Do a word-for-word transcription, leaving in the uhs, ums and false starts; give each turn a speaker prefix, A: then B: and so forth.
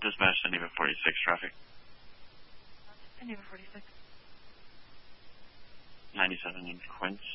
A: Dispatch to Neva forty-six traffic.
B: Neva forty-six.
A: ninety-seven in Quince.